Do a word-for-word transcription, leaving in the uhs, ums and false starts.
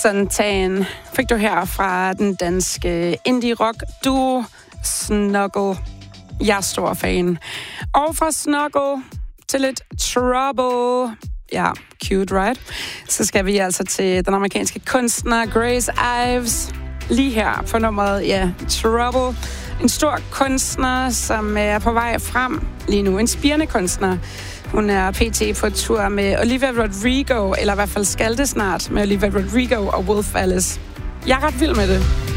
Suntan fik du her fra den danske indie-rock duo Snuggle. Jeg er stor fan. Og fra Snuggle til lidt Trouble. Ja, cute, right? Så skal vi altså til den amerikanske kunstner Grace Ives. Lige her på nummeret, ja, Trouble. En stor kunstner, som er på vej frem lige nu. En spirende kunstner. Hun er pt. På tur med Olivia Rodrigo, eller i hvert fald skal det snart med Olivia Rodrigo og Wolf Alice. Jeg er ret vild med det.